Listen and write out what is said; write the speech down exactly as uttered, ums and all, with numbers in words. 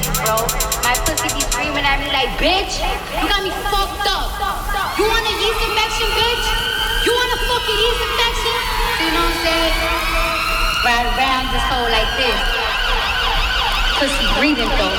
bro. My pussy be screaming at me like, bitch, you got me fucked up. You want a yeast infection, bitch? You want a fucking yeast infection? So you know what I'm saying? Ride around this hole like this. Pussy breathing though.